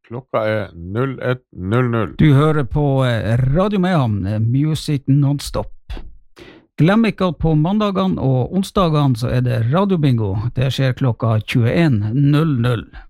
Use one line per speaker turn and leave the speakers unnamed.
Klokka 01:00.
Du hører på Radio Mehamn, Music Non-Stop. Glem ikke at på mandagene og onsdagene så det radiobingo. Det skjer klokka 21:00.